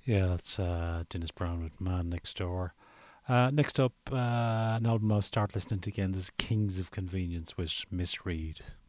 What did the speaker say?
Yeah, it's Dennis Brown with Man Next Door. Next up, an album I'll start listening to again. This is Kings of Convenience with Miss Reed.